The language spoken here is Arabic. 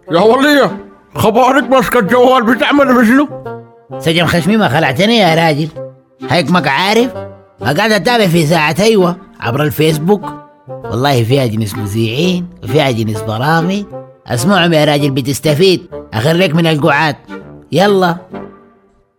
يا ولية، خبارك ماسكة الجوال بتعمل بشنو؟ سجن خشمي ما خلعتني يا راجل. هيك ما عارف، ما قاعد اتابع في ساعة ايوه عبر الفيسبوك. والله فيها جنس مذيعين وفيها جنس برامج. اسمعهم يا راجل بتستفيد. اخرك من القعاد. يلا.